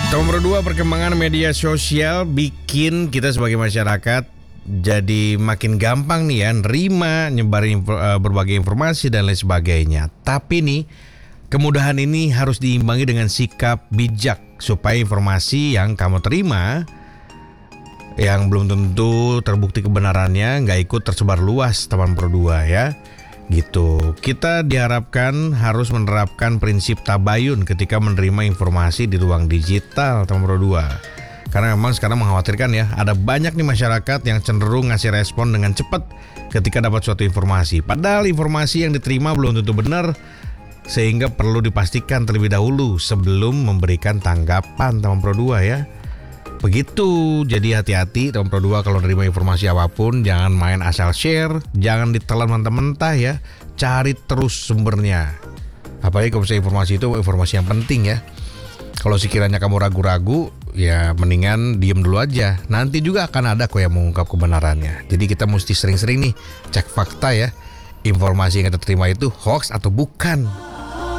Nomor 2, perkembangan media sosial bikin kita sebagai masyarakat jadi makin gampang nih ya nerima, nyebarin berbagai informasi dan lain sebagainya. Tapi nih, kemudahan ini harus diimbangi dengan sikap bijak supaya informasi yang kamu terima yang belum tentu terbukti kebenarannya nggak ikut tersebar luas, teman Pro 2 ya. Gitu. Kita diharapkan harus menerapkan prinsip tabayun ketika menerima informasi di ruang digital, teman Pro 2. Karena memang sekarang mengkhawatirkan ya, ada banyak nih masyarakat yang cenderung ngasih respon dengan cepat ketika dapat suatu informasi. Padahal informasi yang diterima belum tentu benar, sehingga perlu dipastikan terlebih dahulu sebelum memberikan tanggapan, teman Pro 2 ya. Begitu, jadi hati-hati teman Pro 2 kalau nerima informasi apapun, jangan main asal share, jangan ditelan mentah-mentah ya, cari terus sumbernya. Apalagi kalau misalnya informasi itu informasi yang penting ya. Kalau sekiranya kamu ragu-ragu, ya mendingan diem dulu aja. Nanti juga akan ada kok yang mengungkap kebenarannya. Jadi kita mesti sering-sering nih cek fakta ya, informasi yang kita terima itu hoax atau bukan.